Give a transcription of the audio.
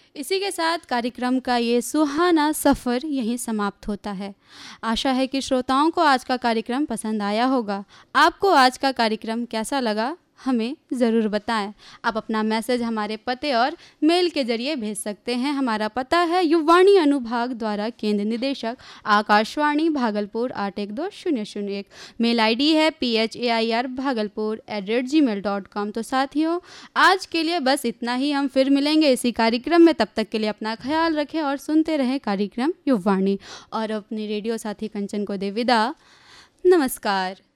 इसी के साथ कार्यक्रम का ये सुहाना सफ़र यहीं समाप्त होता है। आशा है कि श्रोताओं को आज का कार्यक्रम पसंद आया होगा। आपको आज का कार्यक्रम कैसा लगा हमें ज़रूर बताएं। आप अपना मैसेज हमारे पते और मेल के ज़रिए भेज सकते हैं। हमारा पता है युवाणी अनुभाग द्वारा केंद्र निदेशक आकाशवाणी भागलपुर 812001। मेल आईडी है phair@gmail.com। तो साथियों, आज के लिए बस इतना ही। हम फिर मिलेंगे इसी कार्यक्रम में। तब तक के लिए अपना ख्याल रखें और सुनते रहें कार्यक्रम युवाणी। और अपने रेडियो साथी कंचन को दे विदा। नमस्कार।